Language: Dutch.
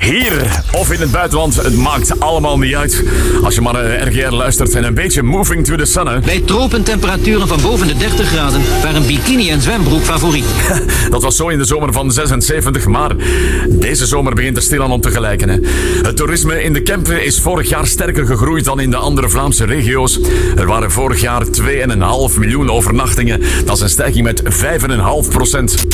Hier of in het buitenland, het maakt allemaal niet uit. Als je maar RGR luistert en een beetje moving to the sun, hè. Bij tropentemperaturen van boven de 30 graden waren bikini en zwembroek favoriet. Dat was zo in de zomer van 76, maar deze zomer begint er stilaan op te gelijken, hè. Het toerisme in de Kempen is vorig jaar sterker gegroeid dan in de andere Vlaamse regio's. Er waren vorig jaar 2,5 miljoen overnachtingen. Dat is een stijging met 5,5%.